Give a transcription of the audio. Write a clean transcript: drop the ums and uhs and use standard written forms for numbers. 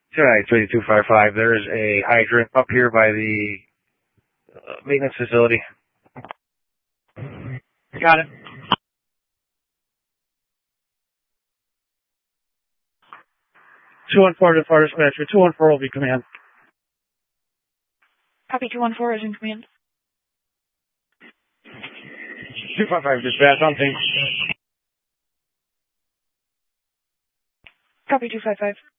Tonight, 3255. There's a hydrant up here by the maintenance facility. Got it. 214 to Fire Dispatcher. 214 will be command. Copy 214 is in command. 255 dispatch, on thing. Copy 255.